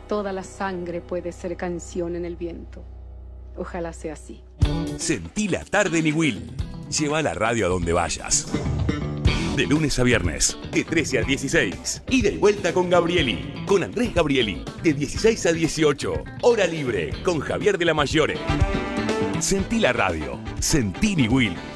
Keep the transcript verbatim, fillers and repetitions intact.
toda la sangre puede ser canción en el viento. Ojalá sea así. Sentí la tarde en Iguil. Lleva la radio a donde vayas. De lunes a viernes, de trece a dieciséis. Ida y vuelta con Gabrieli, con Andrés Gabrieli, de dieciséis a dieciocho. Hora libre, con Javier de la Mayore. Sentí la radio. Sentí Iguil.